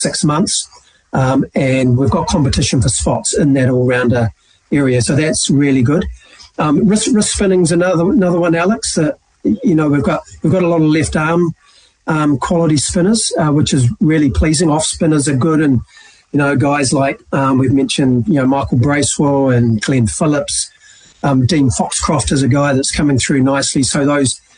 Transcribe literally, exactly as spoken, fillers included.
six months. Um, and we've got competition for spots in that all-rounder area, so that's really good. Um, wrist, wrist spinning's another another one, Alex. That you know we've got we've got a lot of left arm um, quality spinners, uh, which is really pleasing. Off spinners are good, and you know guys like um, we've mentioned, you know Michael Bracewell and Glenn Phillips. Um, Dean Foxcroft is a guy that's coming through nicely. So those